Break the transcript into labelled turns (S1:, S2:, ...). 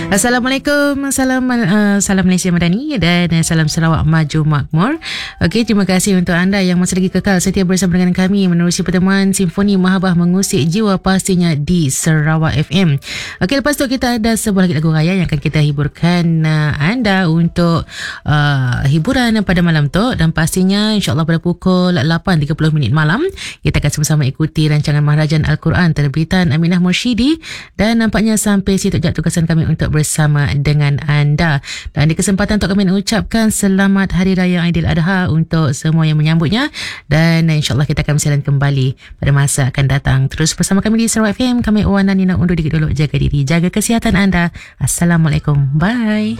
S1: Assalamualaikum, salam Malaysia Madani dan salam Sarawak Maju Makmur. Okey, terima kasih untuk anda yang masih lagi kekal setia bersama dengan kami menerusi pertemuan Simfoni Mahabbah Mengusik Jiwa pastinya di Sarawak FM. Okey, lepas tu kita ada sebuah lagi lagu raya yang akan kita hiburkan anda untuk hiburan pada malam tu, dan pastinya insyaAllah pada pukul 8.30 malam kita akan sama-sama ikuti rancangan Maharajan Al-Quran terbitan Aminah Mursyidi, dan nampaknya sampai situ je tugasan kami untuk bersama dengan anda. Dan di kesempatan untuk kami ucapkan selamat Hari Raya Aidil Adha untuk semua yang menyambutnya, dan insyaAllah kita akan bersiaran kembali pada masa akan datang. Terus bersama kami di Sarawak FM. Kami Wana Nina undur diri dulu. Jaga diri, jaga kesihatan anda. Assalamualaikum, bye.